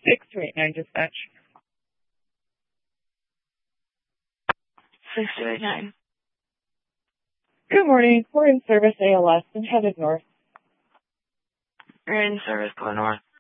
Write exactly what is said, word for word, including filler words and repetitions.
six two eight nine dispatch. six two eight nine. Good morning. We're in service A L S and headed north. You're in service, going north.